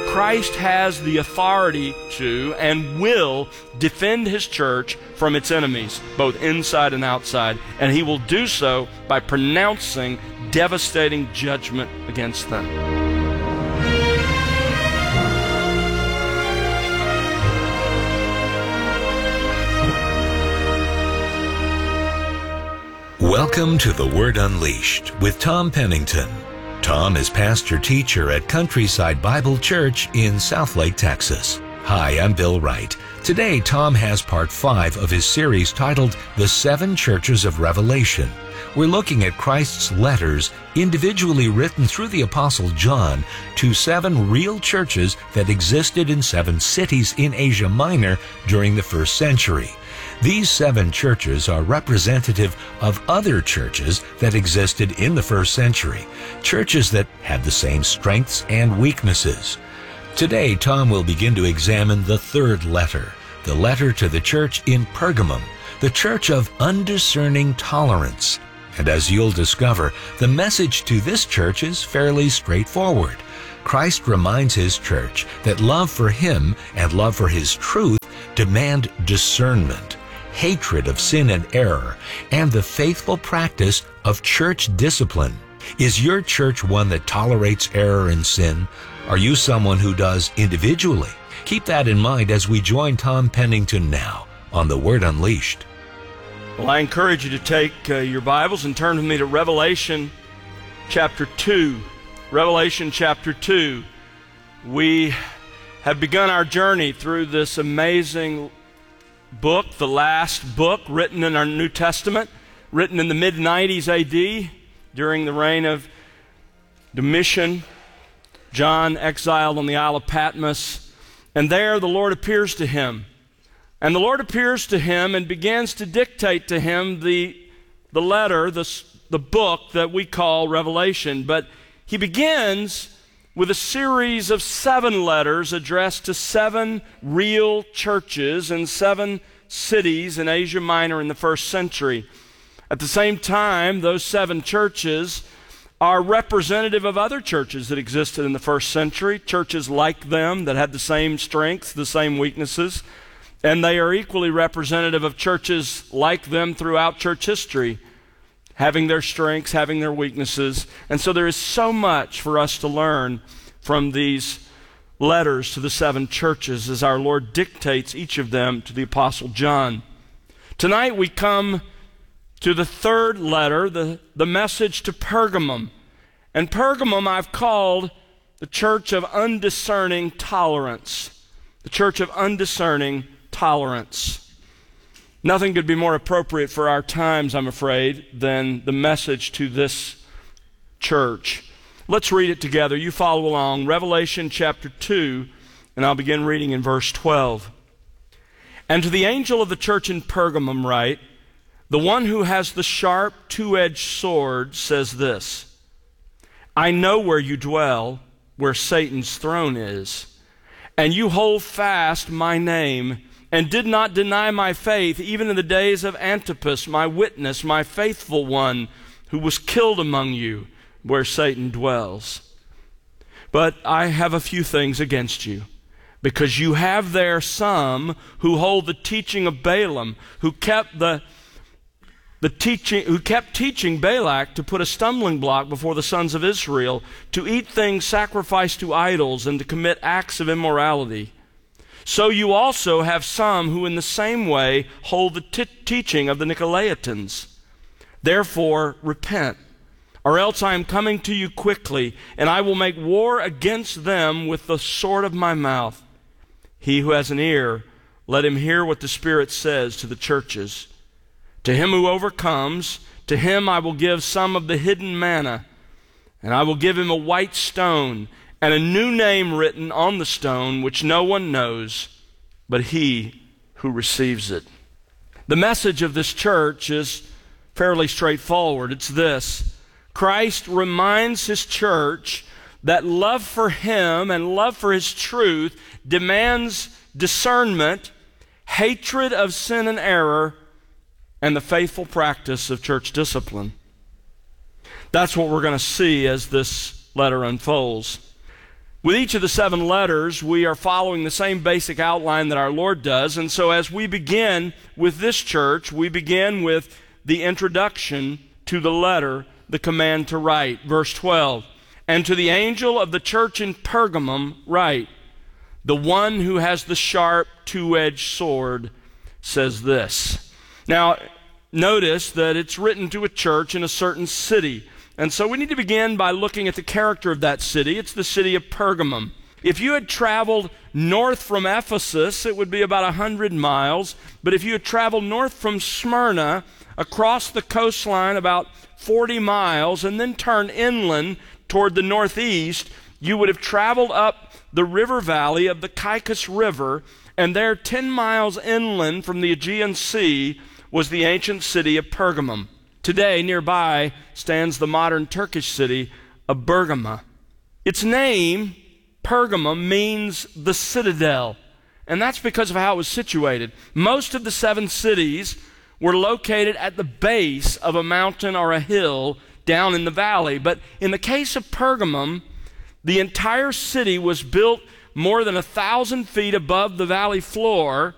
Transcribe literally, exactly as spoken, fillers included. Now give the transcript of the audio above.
Christ has the authority to and will defend his church from its enemies, both inside and outside, and he will do so by pronouncing devastating judgment against them. Welcome to The Word Unleashed with Tom Pennington. Tom is pastor-teacher at Countryside Bible Church in Southlake, Texas. Hi, I'm Bill Wright. Today, Tom has part five of his series titled The Seven Churches of Revelation. We're looking at Christ's letters individually written through the Apostle John to seven real churches that existed in seven cities in Asia Minor during the first century. These seven churches are representative of other churches that existed in the first century, churches that had the same strengths and weaknesses. Today, Tom will begin to examine the third letter, the letter to the church in Pergamum, the church of undiscerning tolerance. And as you'll discover, the message to this church is fairly straightforward. Christ reminds his church that love for him and love for his truth demand discernment, hatred of sin and error, and the faithful practice of church discipline. Is your church one that tolerates error and sin? Are you someone who does individually? Keep that in mind as we join Tom Pennington now on The Word Unleashed. Well, I encourage you to take uh, your Bibles and turn with me to Revelation chapter two. Revelation chapter two. We have begun our journey through this amazing book, the last book written in our New Testament, written in the mid nineties A D during the reign of Domitian. John exiled on the Isle of Patmos, and there the Lord appears to him. And the Lord appears to him and begins to dictate to him the, the letter, the, the book that we call Revelation. But he begins with a series of seven letters addressed to seven real churches in seven cities in Asia Minor in the first century. At the same time, those seven churches are representative of other churches that existed in the first century, churches like them that had the same strengths, the same weaknesses, and they are equally representative of churches like them throughout church history, having their strengths, having their weaknesses. And so there is so much for us to learn from these letters to the seven churches as our Lord dictates each of them to the Apostle John. Tonight we come to the third letter, the, the message to Pergamum. And Pergamum I've called the church of undiscerning tolerance. The church of undiscerning tolerance. Nothing could be more appropriate for our times, I'm afraid, than the message to this church. Let's read it together. You follow along. Revelation chapter two, and I'll begin reading in verse twelve. And to the angel of the church in Pergamum write, the one who has the sharp two-edged sword says this, I know where you dwell, where Satan's throne is, and you hold fast my name, and did not deny my faith, even in the days of Antipas, my witness, my faithful one, who was killed among you, where Satan dwells. But I have a few things against you, because you have there some who hold the teaching of Balaam, who kept the the teaching, who kept teaching Balak to put a stumbling block before the sons of Israel, to eat things sacrificed to idols, and to commit acts of immorality. So you also have some who in the same way hold the t- teaching of the Nicolaitans. Therefore, repent, or else I am coming to you quickly, and I will make war against them with the sword of my mouth. He who has an ear, let him hear what the Spirit says to the churches. To him who overcomes, to him I will give some of the hidden manna, and I will give him a white stone, and a new name written on the stone, which no one knows but he who receives it. The message of this church is fairly straightforward. It's this: Christ reminds his church that love for him and love for his truth demands discernment, hatred of sin and error, and the faithful practice of church discipline. That's what we're going to see as this letter unfolds. With each of the seven letters, we are following the same basic outline that our Lord does. And so as we begin with this church, we begin with the introduction to the letter, the command to write. Verse twelve, "And to the angel of the church in Pergamum write, the one who has the sharp two-edged sword says this." Now, notice that it's written to a church in a certain city. And so we need to begin by looking at the character of that city. It's the city of Pergamum. If you had traveled north from Ephesus, it would be about one hundred miles. But if you had traveled north from Smyrna, across the coastline about forty miles, and then turned inland toward the northeast, you would have traveled up the river valley of the Caicus River, and there ten miles inland from the Aegean Sea was the ancient city of Pergamum. Today, nearby, stands the modern Turkish city of Bergama. Its name, Pergamum, means the citadel, and that's because of how it was situated. Most of the seven cities were located at the base of a mountain or a hill down in the valley. But in the case of Pergamum, the entire city was built more than a thousand feet above the valley floor,